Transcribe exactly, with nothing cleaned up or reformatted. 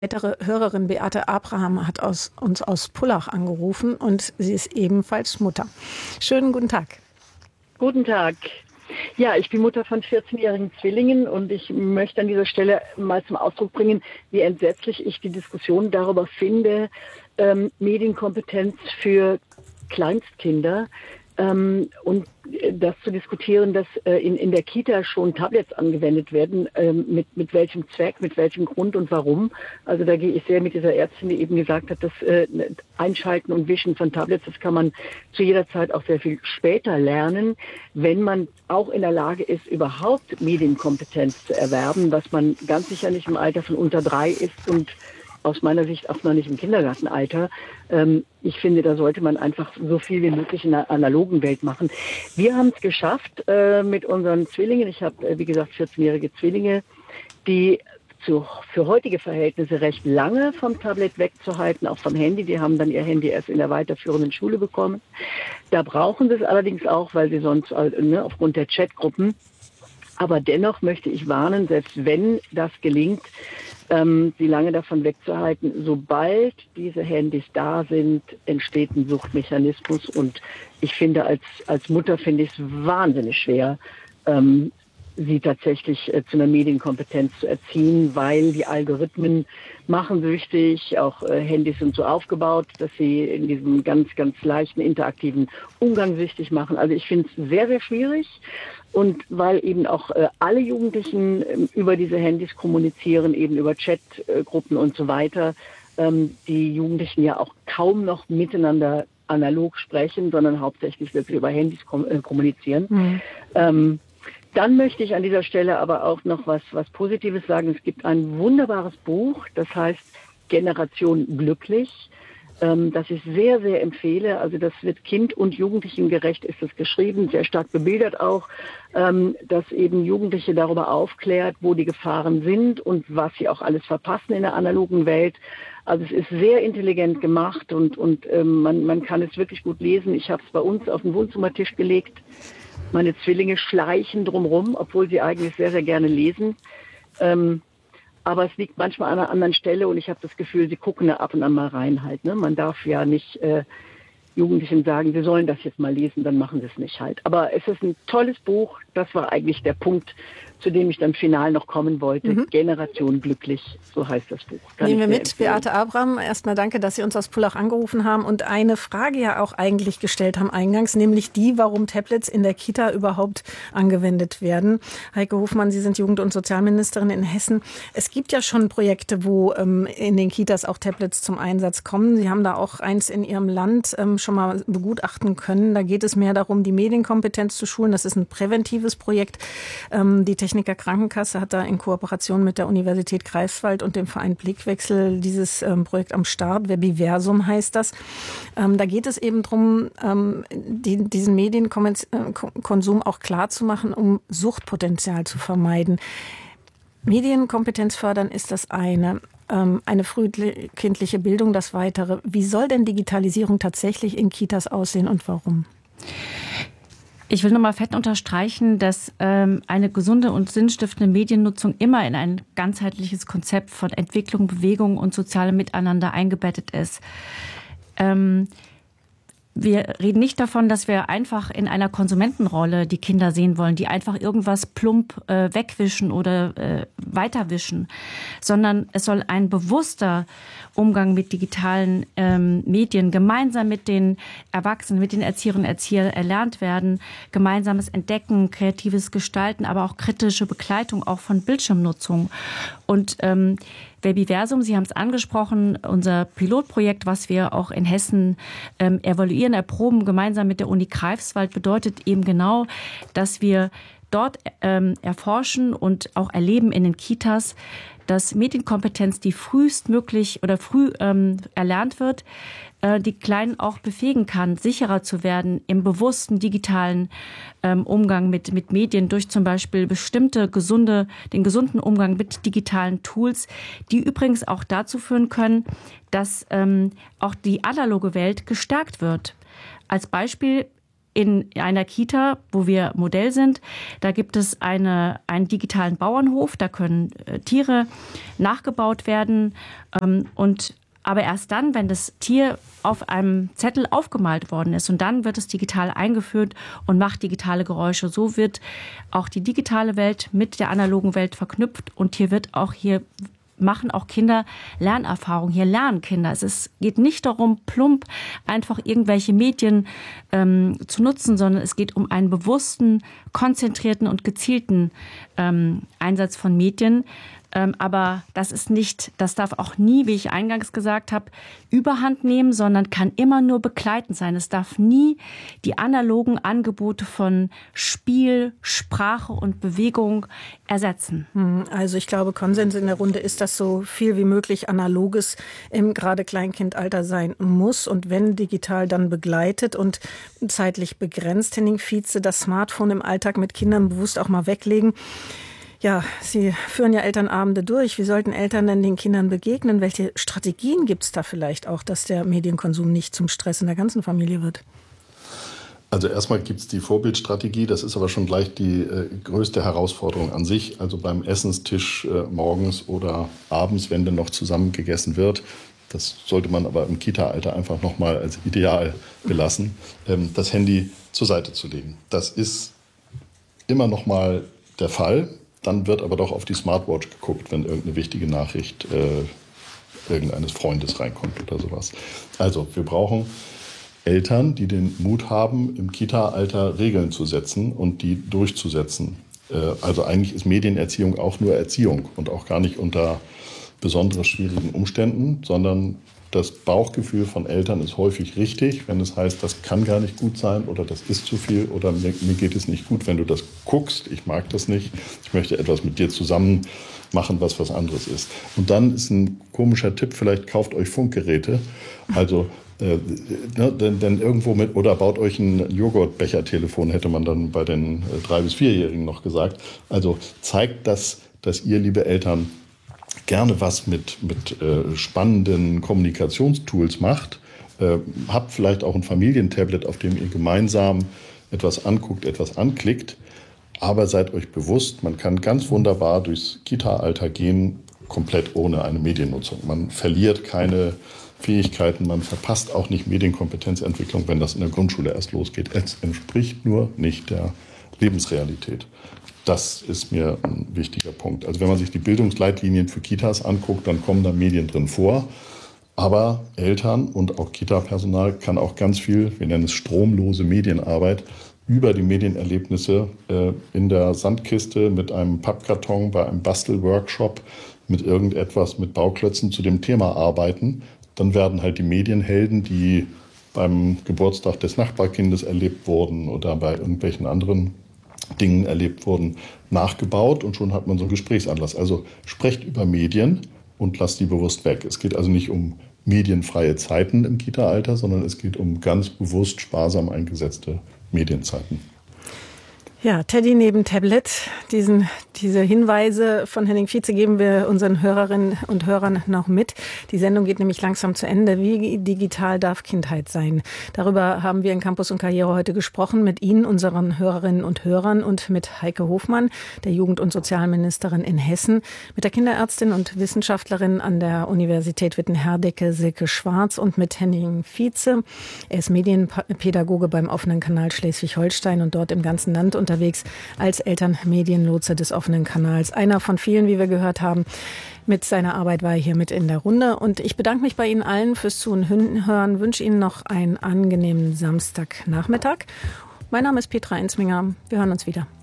Weitere Hörerin Beate Abraham hat aus, uns aus Pullach angerufen und sie ist ebenfalls Mutter. Schönen guten Tag. Guten Tag. Ja, ich bin Mutter von vierzehnjährigen Zwillingen und ich möchte an dieser Stelle mal zum Ausdruck bringen, wie entsetzlich ich die Diskussion darüber finde, ähm, Medienkompetenz für Kleinstkinder ähm, und das zu diskutieren, dass äh, in, in der Kita schon Tablets angewendet werden, ähm, mit, mit welchem Zweck, mit welchem Grund und warum. Also da gehe ich sehr mit dieser Ärztin, die eben gesagt hat, das äh, Einschalten und Wischen von Tablets, das kann man zu jeder Zeit auch sehr viel später lernen, wenn man auch in der Lage ist, überhaupt Medienkompetenz zu erwerben, was man ganz sicher nicht im Alter von unter drei ist und aus meiner Sicht auch noch nicht im Kindergartenalter. Ähm, ich finde, da sollte man einfach so viel wie möglich in der analogen Welt machen. Wir haben es geschafft äh, mit unseren Zwillingen. Ich habe, äh, wie gesagt, vierzehnjährige Zwillinge, die zu, für heutige Verhältnisse recht lange vom Tablet wegzuhalten, auch vom Handy. Die haben dann ihr Handy erst in der weiterführenden Schule bekommen. Da brauchen sie es allerdings auch, weil sie sonst äh, ne, aufgrund der Chatgruppen. Aber dennoch möchte ich warnen, selbst wenn das gelingt, ähm, sie lange davon wegzuhalten, sobald diese Handys da sind, entsteht ein Suchtmechanismus. Und ich finde, als, als Mutter finde ich es wahnsinnig schwer, ähm, sie tatsächlich äh, zu einer Medienkompetenz zu erziehen, weil die Algorithmen machen süchtig, auch äh, Handys sind so aufgebaut, dass sie in diesem ganz, ganz leichten interaktiven Umgang süchtig machen. Also ich finde es sehr, sehr schwierig. Und weil eben auch äh, alle Jugendlichen äh, über diese Handys kommunizieren, eben über Chatgruppen äh, und so weiter, ähm, die Jugendlichen ja auch kaum noch miteinander analog sprechen, sondern hauptsächlich wirklich über Handys kom- äh, kommunizieren. Mhm. Ähm, Dann möchte ich an dieser Stelle aber auch noch was, was Positives sagen. Es gibt ein wunderbares Buch, das heißt Generation glücklich, ähm, das ich sehr, sehr empfehle. Also das wird kind- und jugendlichengerecht ist es geschrieben, sehr stark bebildert auch, ähm, dass eben Jugendliche darüber aufklärt, wo die Gefahren sind und was sie auch alles verpassen in der analogen Welt. Also es ist sehr intelligent gemacht und, und ähm, man, man kann es wirklich gut lesen. Ich habe es bei uns auf den Wohnzimmertisch gelegt. Meine Zwillinge schleichen drumherum, obwohl sie eigentlich sehr, sehr gerne lesen. Ähm, aber es liegt manchmal an einer anderen Stelle und ich habe das Gefühl, sie gucken da ab und an mal rein halt. Ne? Man darf ja nicht äh, Jugendlichen sagen, sie sollen das jetzt mal lesen, dann machen sie es nicht halt. Aber es ist ein tolles Buch. Das war eigentlich der Punkt, zu dem ich dann final noch kommen wollte. Mhm. Generation glücklich, so heißt das Buch. Kann Nehmen wir mit, empfehlen. Beate Abraham. Erstmal danke, dass Sie uns aus Pullach angerufen haben und eine Frage ja auch eigentlich gestellt haben eingangs, nämlich die, warum Tablets in der Kita überhaupt angewendet werden. Heike Hofmann, Sie sind Jugend- und Sozialministerin in Hessen. Es gibt ja schon Projekte, wo ähm, in den Kitas auch Tablets zum Einsatz kommen. Sie haben da auch eins in Ihrem Land ähm, schon mal begutachten können. Da geht es mehr darum, die Medienkompetenz zu schulen. Das ist ein präventives Projekt. Ähm, die Techniker Krankenkasse hat da in Kooperation mit der Universität Greifswald und dem Verein Blickwechsel dieses ähm, Projekt am Start. Webiversum heißt das. Ähm, da geht es eben darum, ähm, die, diesen Medienkonsum auch klar zu machen, um Suchtpotenzial zu vermeiden. Medienkompetenz fördern ist das eine. Ähm, eine frühkindliche Bildung das weitere. Wie soll denn Digitalisierung tatsächlich in Kitas aussehen und warum? Ich will nochmal fett unterstreichen, dass ähm, eine gesunde und sinnstiftende Mediennutzung immer in ein ganzheitliches Konzept von Entwicklung, Bewegung und sozialem Miteinander eingebettet ist. Ähm, wir reden nicht davon, dass wir einfach in einer Konsumentenrolle die Kinder sehen wollen, die einfach irgendwas plump äh, wegwischen oder äh, weiterwischen, sondern es soll ein bewusster Umgang mit digitalen ähm, Medien gemeinsam mit den Erwachsenen, mit den Erzieherinnen und Erziehern erlernt werden, gemeinsames Entdecken, kreatives Gestalten, aber auch kritische Begleitung auch von Bildschirmnutzung. Und ähm, Webiversum, Sie haben es angesprochen, unser Pilotprojekt, was wir auch in Hessen ähm, evaluieren, erproben, gemeinsam mit der Uni Greifswald, bedeutet eben genau, dass wir dort ähm, erforschen und auch erleben in den Kitas, dass Medienkompetenz, die frühestmöglich oder früh ähm, erlernt wird, äh, die Kleinen auch befähigen kann, sicherer zu werden im bewussten digitalen ähm, Umgang mit, mit Medien durch zum Beispiel bestimmte gesunde, den gesunden Umgang mit digitalen Tools, die übrigens auch dazu führen können, dass ähm, auch die analoge Welt gestärkt wird. Als Beispiel in einer Kita, wo wir Modell sind, da gibt es eine, einen digitalen Bauernhof, da können äh, Tiere nachgebaut werden ähm, und aber erst dann, wenn das Tier auf einem Zettel aufgemalt worden ist und dann wird es digital eingeführt und macht digitale Geräusche. So wird auch die digitale Welt mit der analogen Welt verknüpft und hier wird auch hier machen auch Kinder Lernerfahrung. Hier lernen Kinder. Es ist, geht nicht darum, plump einfach irgendwelche Medien ähm, zu nutzen, sondern es geht um einen bewussten, konzentrierten und gezielten ähm, Einsatz von Medien. Ähm, aber das ist nicht, das darf auch nie, wie ich eingangs gesagt habe, Überhand nehmen, sondern kann immer nur begleitend sein. Es darf nie die analogen Angebote von Spiel, Sprache und Bewegung ersetzen. Also ich glaube, Konsens in der Runde ist, dass so viel wie möglich Analoges im gerade Kleinkindalter sein muss und wenn digital dann begleitet und zeitlich begrenzt. Henning Vietze, das Smartphone im Alltag mit Kindern bewusst auch mal weglegen. Ja, Sie führen ja Elternabende durch. Wie sollten Eltern denn den Kindern begegnen? Welche Strategien gibt es da vielleicht auch, dass der Medienkonsum nicht zum Stress in der ganzen Familie wird? Also erstmal gibt es die Vorbildstrategie. Das ist aber schon gleich die äh, größte Herausforderung an sich. Also beim Essenstisch äh, morgens oder abends, wenn dann noch zusammen gegessen wird. Das sollte man aber im Kita-Alter einfach nochmal als Ideal belassen, ähm, das Handy zur Seite zu legen. Das ist immer noch mal der Fall. Dann wird aber doch auf die Smartwatch geguckt, wenn irgendeine wichtige Nachricht äh, irgendeines Freundes reinkommt oder sowas. Also wir brauchen Eltern, die den Mut haben, im Kita-Alter Regeln zu setzen und die durchzusetzen. Äh, also eigentlich ist Medienerziehung auch nur Erziehung und auch gar nicht unter besonders schwierigen Umständen, sondern das Bauchgefühl von Eltern ist häufig richtig, wenn es heißt, das kann gar nicht gut sein oder das ist zu viel oder mir, mir geht es nicht gut, wenn du das guckst. Ich mag das nicht. Ich möchte etwas mit dir zusammen machen, was was anderes ist. Und dann ist ein komischer Tipp, vielleicht kauft euch Funkgeräte. Also äh, ne, denn, denn irgendwo mit oder baut euch ein Joghurtbechertelefon, hätte man dann bei den äh, drei- bis vierjährigen noch gesagt. Also zeigt das, dass ihr, liebe Eltern, gerne was mit, mit äh, spannenden Kommunikationstools macht. Äh, habt vielleicht auch ein Familientablet, auf dem ihr gemeinsam etwas anguckt, etwas anklickt. Aber seid euch bewusst, man kann ganz wunderbar durchs Kita-Alter gehen, komplett ohne eine Mediennutzung. Man verliert keine Fähigkeiten, man verpasst auch nicht Medienkompetenzentwicklung, wenn das in der Grundschule erst losgeht. Es entspricht nur nicht der Lebensrealität. Das ist mir ein wichtiger Punkt. Also wenn man sich die Bildungsleitlinien für Kitas anguckt, dann kommen da Medien drin vor. Aber Eltern und auch Kita-Personal kann auch ganz viel, wir nennen es stromlose Medienarbeit, über die Medienerlebnisse äh, in der Sandkiste mit einem Pappkarton bei einem Bastelworkshop mit irgendetwas, mit Bauklötzen zu dem Thema arbeiten. Dann werden halt die Medienhelden, die beim Geburtstag des Nachbarkindes erlebt wurden oder bei irgendwelchen anderen Dingen erlebt wurden, nachgebaut und schon hat man so einen Gesprächsanlass. Also sprecht über Medien und lasst die bewusst weg. Es geht also nicht um medienfreie Zeiten im Kita-Alter, sondern es geht um ganz bewusst sparsam eingesetzte Medienzeiten. Ja, Teddy neben Tablet. Diesen, diese Hinweise von Henning Vietze geben wir unseren Hörerinnen und Hörern noch mit. Die Sendung geht nämlich langsam zu Ende. Wie digital darf Kindheit sein? Darüber haben wir in Campus und Karriere heute gesprochen mit Ihnen, unseren Hörerinnen und Hörern und mit Heike Hofmann, der Jugend- und Sozialministerin in Hessen, mit der Kinderärztin und Wissenschaftlerin an der Universität Witten-Herdecke, Silke Schwarz, und mit Henning Vietze. Er ist Medienpädagoge beim offenen Kanal Schleswig-Holstein und dort im ganzen Land unterwegs als Elternmedienlotse des offenen Kanals. Einer von vielen, wie wir gehört haben. Mit seiner Arbeit war er hier mit in der Runde. Und ich bedanke mich bei Ihnen allen fürs Zuhören, wünsche Ihnen noch einen angenehmen Samstagnachmittag. Mein Name ist Petra Enzminger. Wir hören uns wieder.